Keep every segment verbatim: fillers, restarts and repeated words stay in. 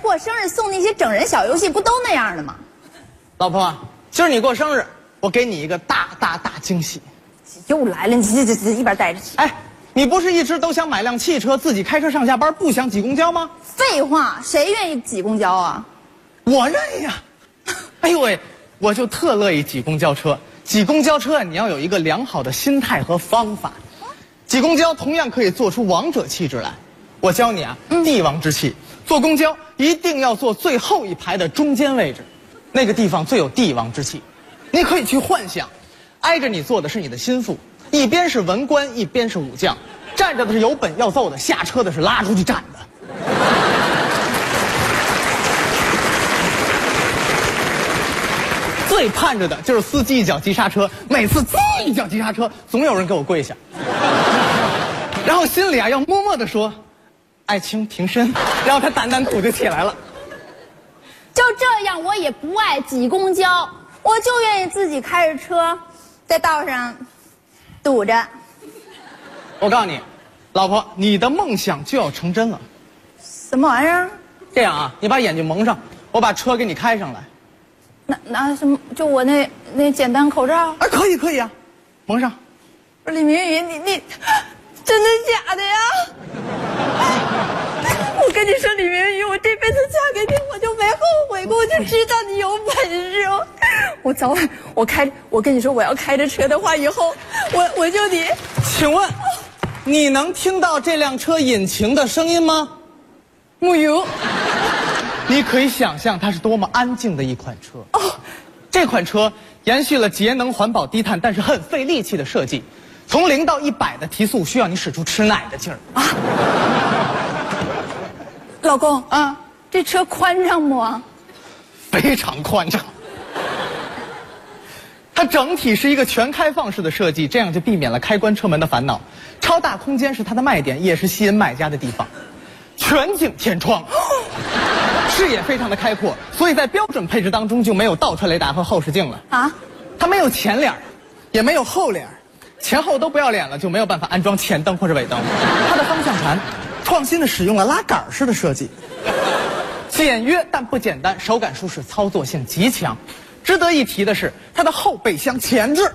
过生日送那些整人小游戏，不都那样的吗？ 老婆，今儿你过生日，我给你一个大大大惊喜。 又来了，你这这这一边待着去。 哎，你不是一直都想买辆汽车，自己开车上下班，不想挤公交吗？ 废话，谁愿意挤公交啊？ 我愿意呀。哎呦喂，我就特乐意挤公交车。挤公交车，你要有一个良好的心态和方法。挤公交同样可以做出王者气质来。我教你啊，嗯、帝王之气。坐公交一定要坐最后一排的中间位置，那个地方最有帝王之气。你可以去幻想，挨着你坐的是你的心腹，一边是文官，一边是武将，站着的是有本要揍的，下车的是拉出去斩的。最盼着的就是司机一脚急刹车，每次滋一脚急刹车，总有人给我跪下，然后心里啊要默默地说，爱卿平身，然后他掸掸土就起来了。 就这样，我也不爱挤公交，我就愿意自己开着车，在道上堵着。 我告诉你，老婆，你的梦想就要成真了。 什么玩意儿？ 这样啊，你把眼睛蒙上，我把车给你开上来。 拿拿什么？就我那那简单口罩？ 啊，可以可以啊，蒙上。 不是李明宇，你你真的假的呀？我跟你说，李明宇，我这辈子嫁给你，我就没后悔过，我就知道你有本事哦。我早晚我开，我跟你说，我要开着车的话，以后我我就得。 请问，你能听到这辆车引擎的声音吗？ 没有。 你可以想象它是多么安静的一款车哦。这款车延续了节能环保低碳但是很费力气的设计，从零到一百的提速需要你使出吃奶的劲儿啊。 老公啊， 这车宽敞不啊？ 非常宽敞。它整体是一个全开放式的设计，这样就避免了开关车门的烦恼。超大空间是它的卖点，也是吸引买家的地方。全景天窗。视野非常的开阔，所以在标准配置当中就没有倒车雷达和后视镜了啊。它没有前脸，也没有后脸，前后都不要脸了，就没有办法安装前灯或者尾灯。它的方向盘创新的使用了拉杆式的设计，简约但不简单，手感舒适，操作性极强。值得一提的是它的后备箱前置。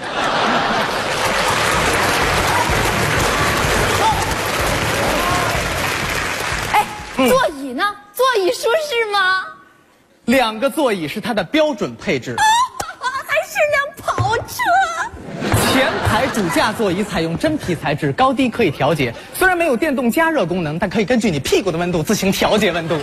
嗯、座椅呢？座椅舒适吗？ 两个座椅是它的标准配置， 哦、还是辆跑车。 前排主驾座椅采用真皮材质，高低可以调节。虽然没有电动加热功能，但可以根据你屁股的温度自行调节温度。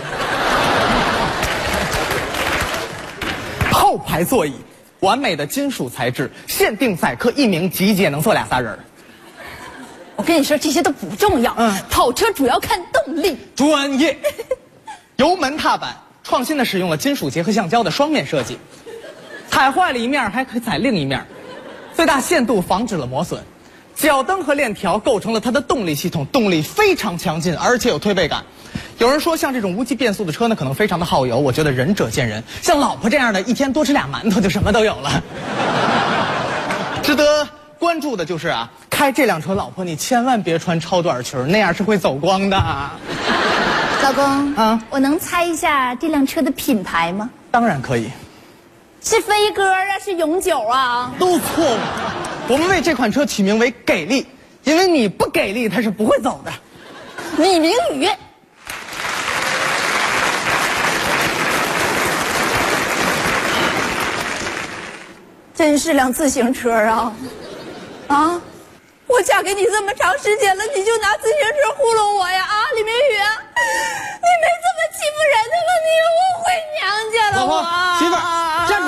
后排座椅完美的金属材质，限定载客一名，集结能坐俩仨人。 我跟你说，这些都不重要。嗯，跑车主要看动力。 专业。油门踏板创新的使用了金属结合橡胶的双面设计，踩坏了一面还可以踩另一面，最大限度防止了磨损。脚蹬和链条构成了它的动力系统，动力非常强劲，而且有推背感。有人说像这种无级变速的车呢，可能非常的耗油，我觉得仁者见仁。像老婆这样的，一天多吃俩馒头就什么都有了。值得关注的就是啊，开这辆车，老婆你千万别穿超短裙，那样是会走光的。 老公啊， 我能猜一下这辆车的品牌吗？ 当然可以。 是飞鸽啊，是永久啊？ 都错误。我们为这款车取名为给力，因为你不给力，它是不会走的。 李明宇。真是辆自行车啊！啊！我嫁给你这么长时间了，你就拿自行车糊弄我呀！啊，李明宇，你没这么欺负人的吗？你误会娘家了，我。 老婆，媳妇儿，站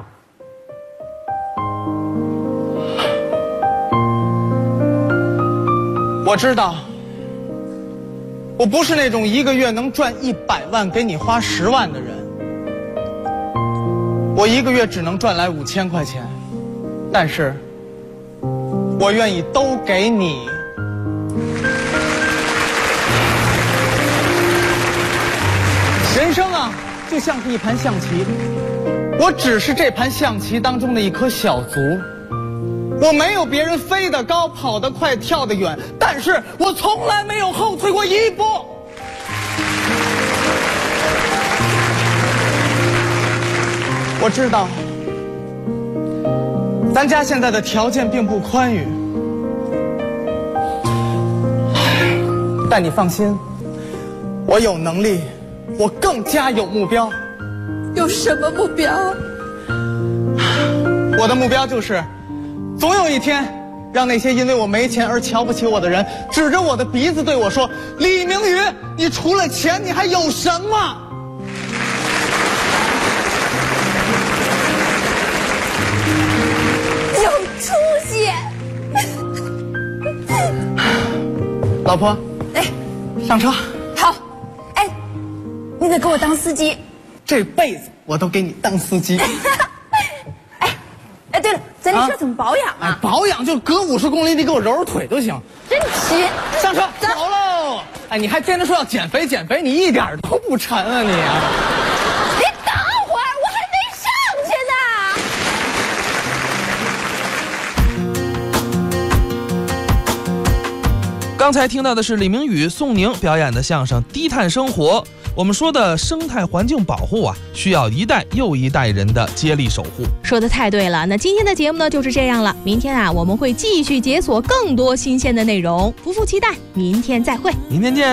住！我知道，我不是那种一个月能赚一百万给你花十万的人。我一个月只能赚来五千块钱，但是我愿意都给你。人生啊，就像是一盘象棋，我只是这盘象棋当中的一颗小卒。我没有别人飞得高、跑得快、跳得远，但是我从来没有后退过一步。 我知道，咱家现在的条件并不宽裕，但你放心，我有能力，我更加有目标。 有什么目标？ 我的目标就是，总有一天，让那些因为我没钱而瞧不起我的人，指着我的鼻子对我说：“李明宇，你除了钱，你还有什么？” 有出息。 老婆， 哎， 上车。 好。哎，你得给我当司机。 这辈子我都给你当司机。 哎，哎，对了，咱这车怎么保养啊？ 哎，保养就隔五十公里，你给我揉揉腿就行。 真皮。 上车，走喽！哎，你还天天说要减肥减肥，你一点都不沉啊你！ 你等会儿，我还没上去呢。刚才听到的是李明宇、宋宁表演的相声《低碳生活》。我们说的生态环境保护啊，需要一代又一代人的接力守护。 说得太对了，那今天的节目呢就是这样了。明天啊，我们会继续解锁更多新鲜的内容，不负期待，明天再会， 明天见。